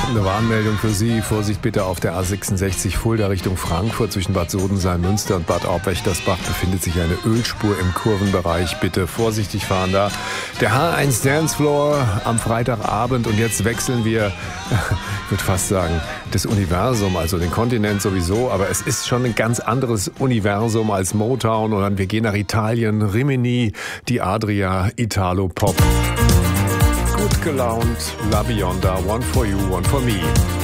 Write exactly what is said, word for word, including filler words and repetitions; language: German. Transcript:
Eine Warnmeldung für Sie. Vorsicht bitte auf der A sechsundsechzig Fulda Richtung Frankfurt. Zwischen Bad Sodensein-Münster und Bad Aub-Wächtersbach befindet sich eine Ölspur im Kurvenbereich. Bitte vorsichtig fahren da. Der H eins Dancefloor am Freitagabend. Und jetzt wechseln wir, ich würde fast sagen, das Universum, also den Kontinent sowieso. Aber es ist schon ein ganz anderes Universum als Motown. Und dann wir gehen nach Italien. Rimini, die Adria, Italo-Pop. Gut gelaunt, La Bionda, One for You, One for Me.